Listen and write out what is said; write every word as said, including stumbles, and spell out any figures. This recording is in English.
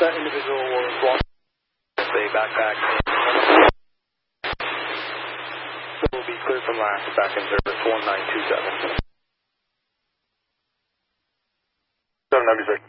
That individual was lost with a backpack. So we'll be clear from last back in service one nine two seven. seven ninety-six.